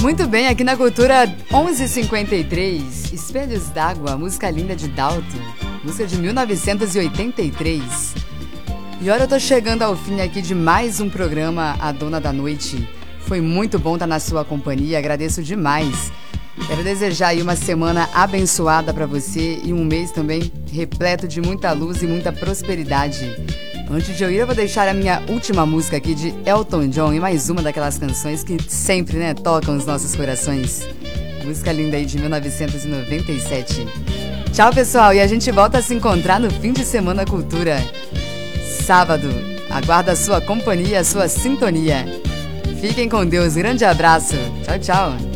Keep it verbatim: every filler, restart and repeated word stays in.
Muito bem, aqui na Cultura onze e cinquenta e três, Espelhos d'Água, música linda de Dalton, música de mil novecentos e oitenta e três. E olha, eu tô chegando ao fim aqui de mais um programa A Dona da Noite. Foi muito bom estar na sua companhia, agradeço demais. Quero desejar aí uma semana abençoada para você e um mês também repleto de muita luz e muita prosperidade. Antes de eu ir, eu vou deixar a minha última música aqui de Elton John e mais uma daquelas canções que sempre, né, tocam os nossos corações. Música linda aí de mil novecentos e noventa e sete. Tchau, pessoal, e a gente volta a se encontrar no fim de semana Cultura. Sábado, aguardo a sua companhia, a sua sintonia. Fiquem com Deus, grande abraço. Tchau, tchau.